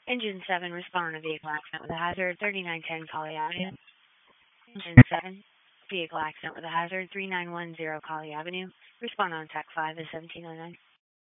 Engine 7, respond to vehicle accident with a hazard, 3910 Collie Avenue. Engine 7, vehicle accident with a hazard, 3910 Collie Avenue. Respond on TAC 5 is 1709.